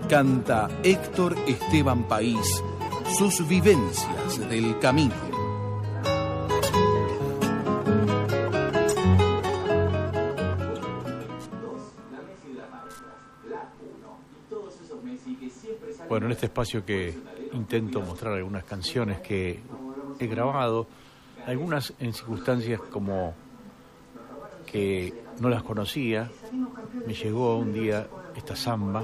Canta Héctor Esteban País, sus vivencias del camino. Bueno, en este espacio que intento mostrar algunas canciones que he grabado, algunas en circunstancias como que no las conocía, me llegó un día esta samba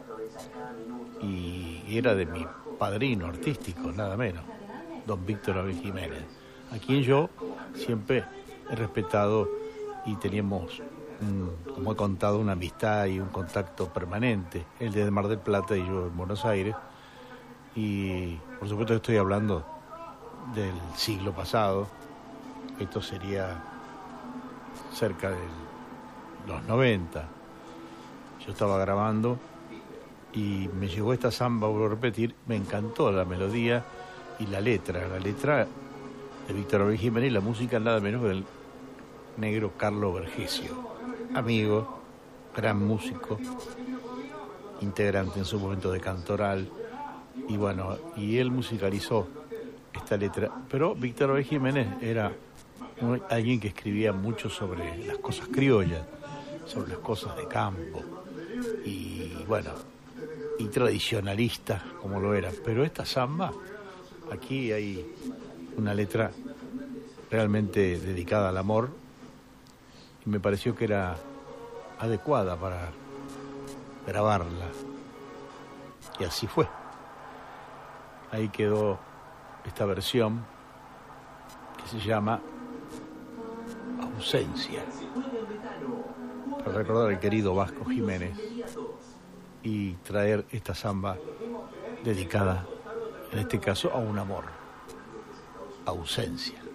y era de mi padrino artístico, nada menos, don Víctor Abel Jiménez, a quien yo siempre he respetado y teníamos, como he contado, una amistad y un contacto permanente, él desde Mar del Plata y yo en Buenos Aires, y por supuesto estoy hablando del siglo pasado, esto sería cerca de los 90, yo estaba grabando y me llegó esta samba, vuelvo a repetir, me encantó la melodía y la letra de Víctor Abel Jiménez y la música nada menos del negro Carlo Vergesio, amigo, gran músico, integrante en su momento de Cantoral, y bueno, y él musicalizó esta letra, pero Víctor Abel Jiménez era alguien que escribía mucho sobre las cosas criollas, sobre las cosas de campo, y bueno, y tradicionalista como lo era, pero esta samba, aquí hay una letra realmente dedicada al amor, y me pareció que era adecuada para grabarla, y así fue. Ahí quedó esta versión que se llama Ausencia, para recordar al querido Vasco Jiménez y traer esta samba dedicada, en este caso, a un amor, Ausencia.